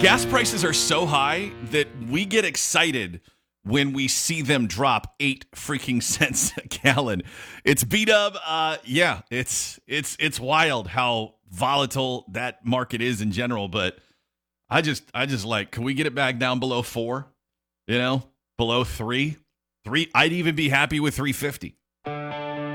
Gas prices are so high that we get excited when we see them drop 8 freaking cents a gallon. It's B-Dub. Yeah, it's wild how volatile that market is in general. But I just like, can we get it back down below 4? Below 3? 3? I'd even be happy with 350.